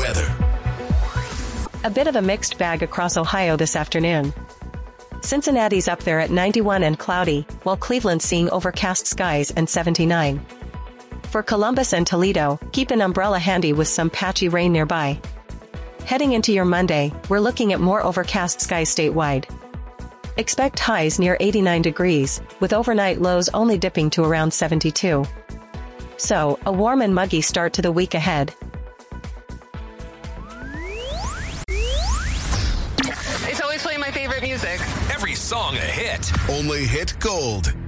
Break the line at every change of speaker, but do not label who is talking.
weather.
A bit of a mixed bag across Ohio this afternoon. Cincinnati's up there at 91 and cloudy, while Cleveland's seeing overcast skies and 79. For Columbus and Toledo, keep an umbrella handy with some patchy rain nearby. Heading into your Monday, we're looking at more overcast skies statewide. Expect highs near 89 degrees, with overnight lows only dipping to around 72. So, a warm and muggy start to the week ahead.
It's always playing my favorite music.
Every song a hit. Only hit gold.